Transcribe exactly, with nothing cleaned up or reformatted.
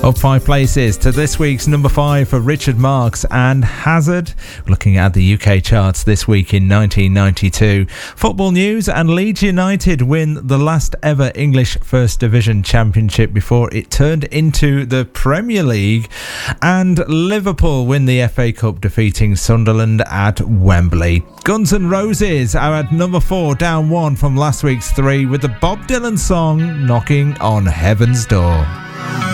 Up five places to this week's number five for Richard Marx and Hazard. Looking at the U K charts this week in nineteen ninety-two. Football news, and Leeds United win the last ever English First Division Championship before it turned into the Premier League. And Liverpool win the F A Cup, defeating Sunderland at Wembley. Guns N' Roses are at number four, down one from last week's three, with the Bob Dylan song Knocking on Heaven's Door.